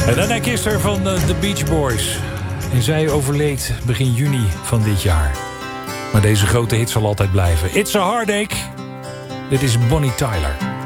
En Anna Kister van The Beach Boys. En zij overleed begin juni van dit jaar. Maar deze grote hit zal altijd blijven. It's a Heartache. Dit is Bonnie Tyler.